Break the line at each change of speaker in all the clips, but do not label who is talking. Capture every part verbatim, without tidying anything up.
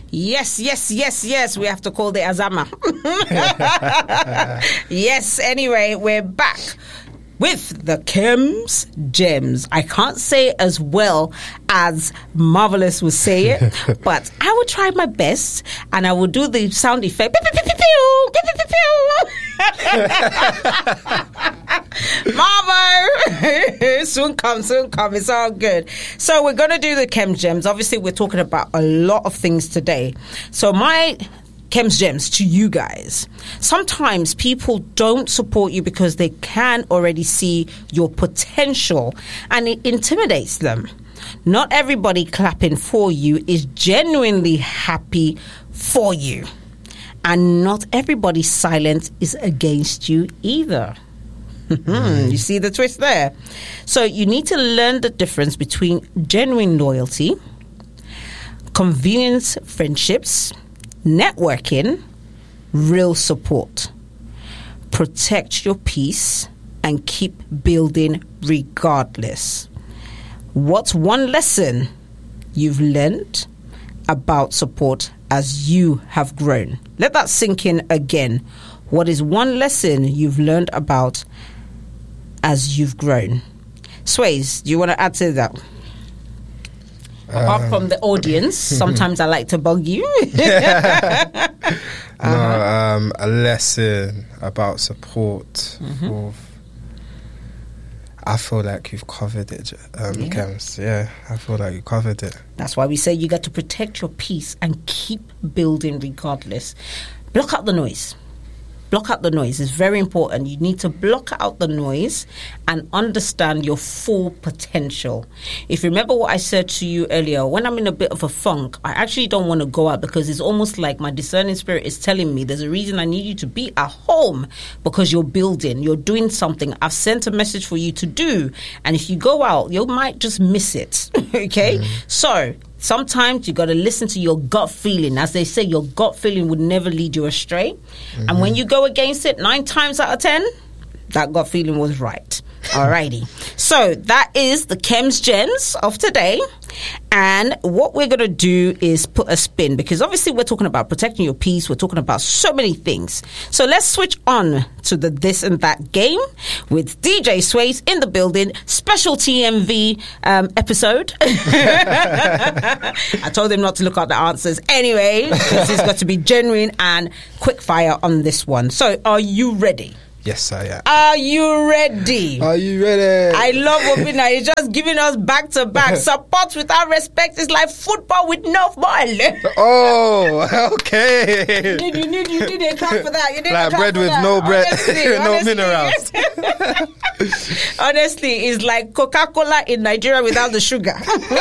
Yes, yes, yes, yes. We have to call the Azama. Yes, anyway, we're back with the Kems Gems. I can't say as well as Marvelous would say it, but I will try my best and I will do the sound effect. Marvo! Soon come, soon come. It's all good. So we're going to do the Kems Gems. Obviously, we're talking about a lot of things today. So my Kems Gems to you guys. Sometimes people don't support you because they can already see your potential and it intimidates them. Not everybody clapping for you is genuinely happy for you. And not everybody's silence is against you either. Mm. You see the twist there? So you need to learn the difference between genuine loyalty, convenience friendships, networking, real support. Protect your peace and keep building regardless. What's one lesson you've learned about support as you have grown? Let that sink in again. What is one lesson you've learned about as you've grown? Sways, do you want to add to that? Apart um, from the audience, sometimes I like to bug you.
uh-huh. No, um, a lesson about support. Mm-hmm. Of, I feel like you've covered it, um, yeah. Kems. Yeah, I feel like you covered it.
That's why we say you got to protect your peace and keep building regardless. Block out the noise. Block out the noise. It's very important. You need to block out the noise and understand your full potential. If you remember what I said to you earlier, when I'm in a bit of a funk, I actually don't want to go out because it's almost like my discerning spirit is telling me there's a reason I need you to be at home because you're building, you're doing something. I've sent a message for you to do. And if you go out, you might just miss it. Okay? Mm. So sometimes you got to listen to your gut feeling. As they say, your gut feeling would never lead you astray. Mm-hmm. And when you go against it, nine times out of ten, that gut feeling was right. Alrighty. So that is the Kems Gems of today. And what we're going to do is put a spin, because obviously we're talking about protecting your peace. We're talking about so many things. So let's switch on to the this and that game with D J Sways in the building. Special T M V um, episode. I told him not to look at the answers anyway, because it's got to be genuine and quick fire on this one. So are you ready?
Yes, I am.
Are you ready?
Are you ready?
I love Obina. He's just giving us back to back. Support without respect is like football with no ball.
Oh, okay.
You need, you need, you need a clap for that. You need
like
a clap
bread
for
with
that.
no bread,
honestly,
no
honestly.
minerals.
Honestly, it's like Coca-Cola in Nigeria without the sugar.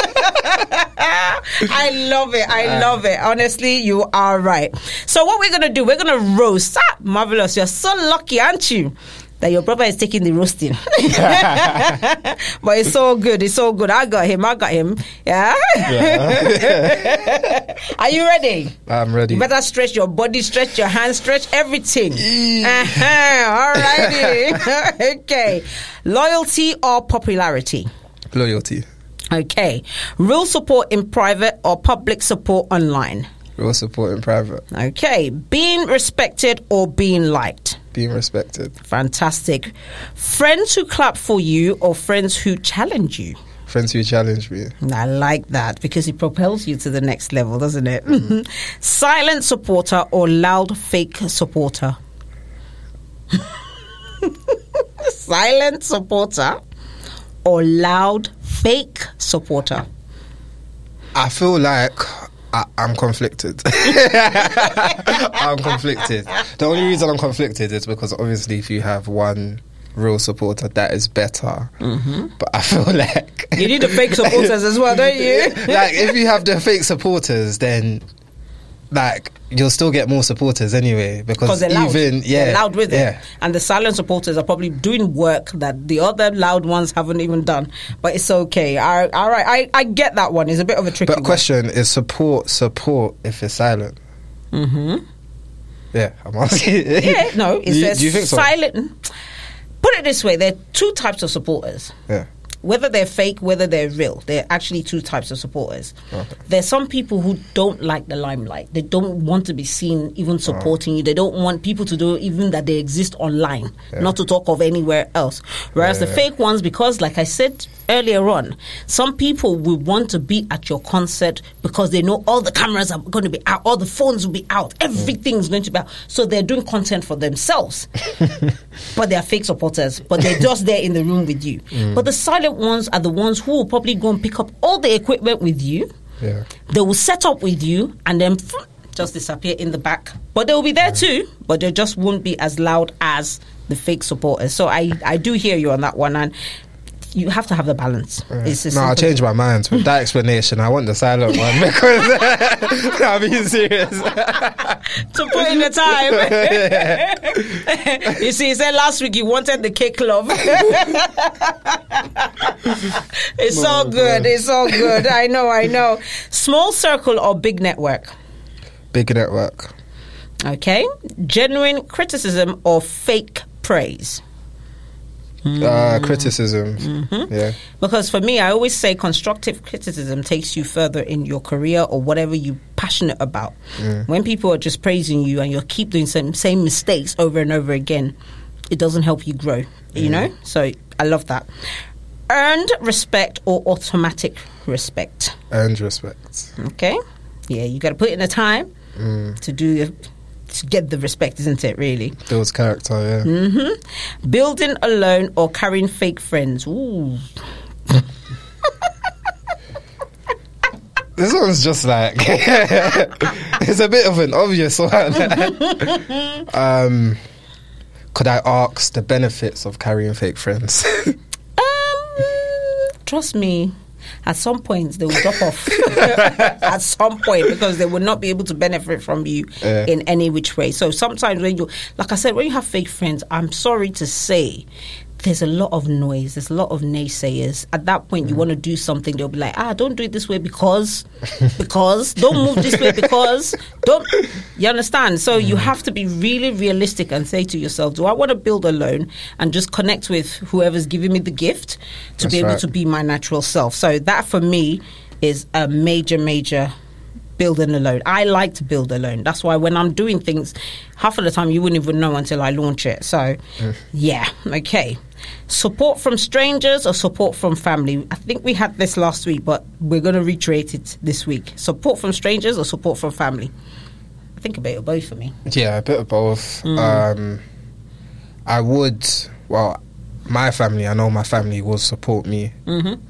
I love it. I love it. Honestly, you are right. So what we're going to do, we're going to roast. Ah, Marvelous. You're so lucky, aren't you, that your brother is taking the roasting? But it's so good. It's so good. I got him. I got him. Yeah? Yeah. Are you ready?
I'm ready.
You better stretch your body, stretch your hands, stretch everything. Uh-huh. All righty. Okay. Loyalty or popularity?
Loyalty.
Okay. Real support in private or public support online?
Real support in private.
Okay. Being respected or being liked?
Being respected.
Fantastic. Friends who clap for you or friends who challenge you?
Friends who challenge me.
I like that because it propels you to the next level, doesn't it? Mm-hmm. Silent supporter or loud fake supporter? Silent supporter or loud fake supporter?
I feel like I, I'm conflicted. I'm conflicted. The only reason I'm conflicted is because obviously if you have one real supporter, that is better. Mm-hmm. But I feel like
you need the fake supporters as well, don't you?
Like if you have the fake supporters, then like you'll still get more supporters anyway, because
they're loud.
even yeah,
they're loud with
yeah.
it. And the silent supporters are probably doing work that the other loud ones haven't even done. But it's okay. I, all right, I, I get that one. It's a bit of a tricky
But
one.
question is support support if it's silent?
Mm-hmm.
Yeah, I'm asking.
Yeah, no, it's
do, you,
a
do you think so?
silent. Put it this way: there are two types of supporters.
Yeah.
whether they're fake, whether they're real, there are actually two types of supporters. Okay. There's some people who don't like the limelight. They don't want to be seen even supporting oh. you. They don't want people to know even that they exist online, yeah. not to talk of anywhere else. Whereas yeah, the yeah. fake ones, because like I said earlier on, some people will want to be at your concert because they know all the cameras are going to be out, all the phones will be out, everything's mm. going to be out. So they're doing content for themselves. But they're fake supporters, but they're just there in the room with you. Mm. But the silent ones are the ones who will probably go and pick up all the equipment with you. Yeah. They will set up with you and then just disappear in the back. But they will be there yeah. too, but they just won't be as loud as the fake supporters. So I, I do hear you on that one, and you have to have the balance.
Yeah. It's no, I'll change my mind with that explanation. I want the silent one because I'm being serious.
To put in the time. You see, he said last week you wanted the cake love. It's no, all good. Man. It's all good. I know, I know. Small circle or big network?
Big network.
Okay. Genuine criticism or fake praise?
Uh, criticism, mm-hmm. yeah.
Because for me, I always say constructive criticism takes you further in your career or whatever you're passionate about. Mm. When people are just praising you and you keep doing some same mistakes over and over again, it doesn't help you grow, you mm. know? So I love that. Earned respect or automatic respect?
Earned respect.
Okay. Yeah, you got to put in the time mm. to do to get the respect, isn't it, really?
Builds character, yeah.
Mm-hmm. Building alone or carrying fake friends? Ooh.
This one's just like... it's a bit of an obvious one. um, could I ask the benefits of carrying fake friends?
um, trust me. At some point, they will drop off. At some point, because they will not be able to benefit from you yeah. in any which way. So sometimes when you, like I said, when you have fake friends, I'm sorry to say, there's a lot of noise. There's a lot of naysayers. At that point, mm. you want to do something, they'll be like, ah, don't do it this way because, because, don't move this way because, don't, you understand? So mm. you have to be really realistic and say to yourself, do I want to build alone and just connect with whoever's giving me the gift to That's be able right. to be my natural self? So that for me is a major, major building alone. I like to build alone. That's why when I'm doing things, half of the time you wouldn't even know until I launch it. So, mm. yeah, okay. Support from strangers or support from family? I think we had this last week, but we're going to reiterate it this week. Support from strangers or support from family? I think a bit of both for me.
Yeah, a bit of both. Mm. Um, I would, well, my family, I know my family will support me mm-hmm.